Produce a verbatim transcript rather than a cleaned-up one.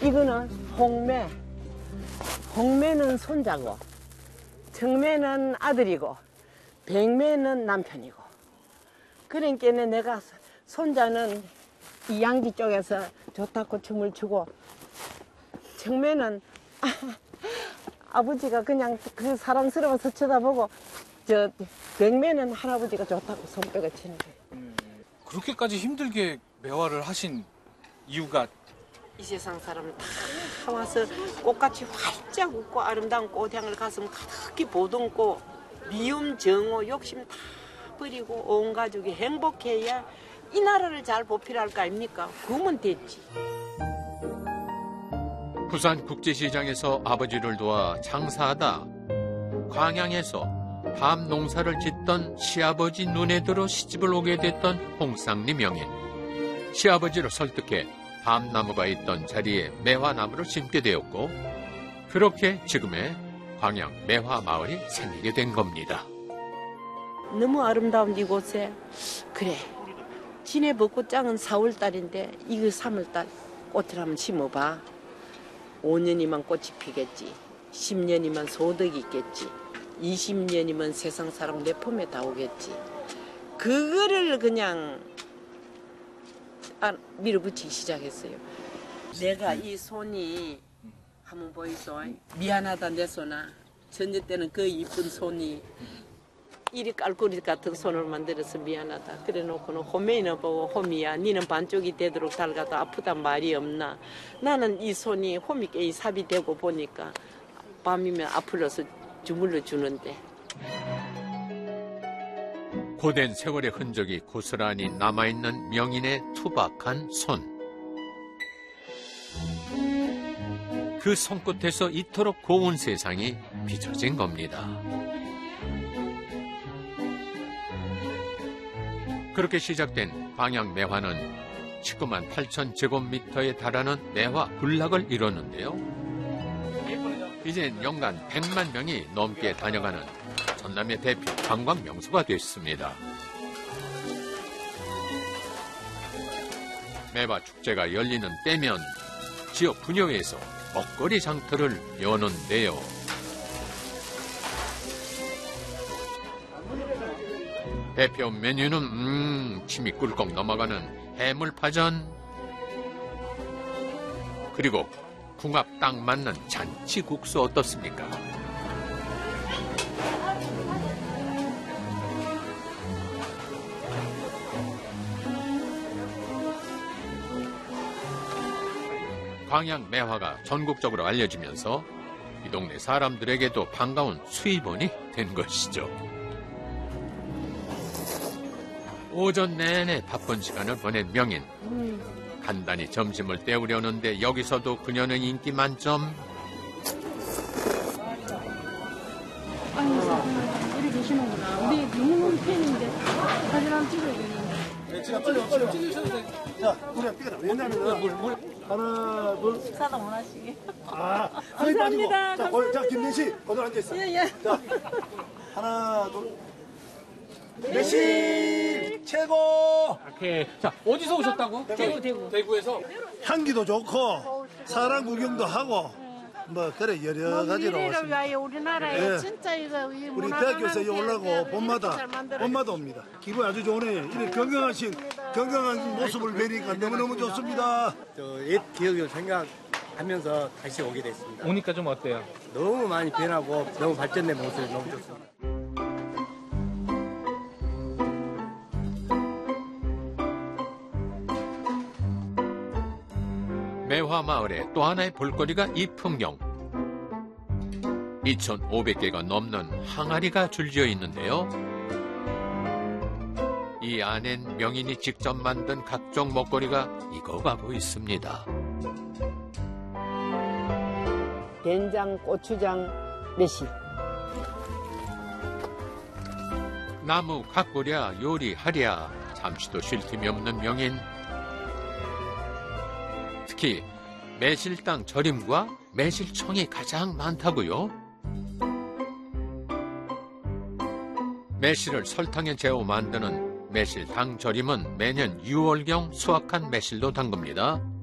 이거는 홍매. 홍매는 손자고, 청매는 아들이고, 백매는 남편이고. 그러니까 내가 손자는 이양기 쪽에서 좋다고 춤을 추고, 청매는 아, 아버지가 그냥 그 사랑스러워서 쳐다보고, 저 백매는 할아버지가 좋다고 손뼉을 치는 거예요. 음, 그렇게까지 힘들게 매화를 하신 이유가? 이 세상 사람은 다 와서 꽃같이 활짝 웃고 아름다운 꽃향을 가슴 가득히 보듬고 미움, 정오, 욕심 다 버리고 온 가족이 행복해야 이 나라를 잘 보필할 거 아닙니까? 그러면 됐지. 부산국제시장에서 아버지를 도와 장사하다 광양에서 밤 농사를 짓던 시아버지 눈에 들어 시집을 오게 됐던 홍쌍리 명인. 시아버지를 설득해 밤나무가 있던 자리에 매화나무를 심게 되었고, 그렇게 지금의 광양 매화마을이 생기게 된 겁니다. 너무 아름다운 이곳에 그래 진해 벚꽃장은 사월달인데 이거 삼월달 꽃을 한번 심어봐. 오 년이면 꽃이 피겠지. 십 년이면 소득이 있겠지. 이십 년이면 세상 사람 내 품에 다 오겠지. 그거를 그냥 아, 밀어붙이기 시작했어요. 내가 이 손이 한번 보이소. 미안하다 내 손아. 전제 때는 그 이쁜 손이 이리 깔꾸리 같은 손을 만들어서 미안하다. 그래 놓고는 호메이나 보고 호미야 니는 반쪽이 되도록 달가도 아프단 말이 없나. 나는 이 손이 호미 깨이 삽이 되고 보니까 밤이면 아플러서 주물러 주는데. 고된 세월의 흔적이 고스란히 남아있는 명인의 투박한 손. 그 손끝에서 이토록 고운 세상이 빚어진 겁니다. 그렇게 시작된 광양 매화는 십구만 팔천 제곱미터에 달하는 매화 군락을 이뤘는데요. 이젠 연간 백만 명이 넘게 다녀가는 전남의 대표 관광 명소가 됐습니다. 매화 축제가 열리는 때면 지역 분야에서 먹거리 장터를 여는데요. 대표 메뉴는 음, 침이 꿀꺽 넘어가는 해물파전, 그리고 궁합 딱 맞는 잔치국수 어떻습니까? 광양 매화가 전국적으로 알려지면서 이 동네 사람들에게도 반가운 수입원이 된 것이죠. 오전 내내 바쁜 시간을 보낸 명인. 간단히 점심을 때우려는데 여기서도 그녀는 인기 만점. 아유, 이리 계시는구나. 우리 유명한 팬인데 사진 한번 찍어야겠는데. 네, 지금 빨리 빨리 찍으셔도 돼. 자, 우리 삐가 왜냐면은 물, 물. 하나, 둘. 식사도 못 하시게. 아, 감사합니다. 자, 어, 자, 김민씨, 오늘 앉아 있어. 예, 예. 자, 하나, 둘. 매실 최고. 오케이. 자, 어디서 오셨다고? 대구, 대구. 대구에서? 향기도 좋고 사람 구경도 하고 뭐 그래 여러 가지로 미래를 위하여 우리나라에 예. 진짜 이거 이 우리 문화가 대학교에서 여기 올라고 봄마다 봄마다 옵니다. 기분 아주 좋으네요. 이렇게 건강하신 건강한 모습을 뵈니까 너무너무 좋습니다. 옛 기억을 생각하면서 다시 오게 됐습니다. 오니까 좀 어때요? 너무 많이 변하고 너무 발전된 모습이 너무 좋습니다. 매화마을의 또 하나의 볼거리가 이 풍경. 이천오백 개가 넘는 항아리가 줄지어 있는데요. 이 안엔 명인이 직접 만든 각종 먹거리가 익어가고 있습니다. 된장, 고추장, 매실. 나무 가꾸랴 요리하랴 잠시도 쉴 틈이 없는 명인. 특히 매실당 절임과 매실청이 가장 많다고요. 매실을 설탕에 재워 만드는 매실당 절임은 매년 유월경 수확한 매실로 담급니다.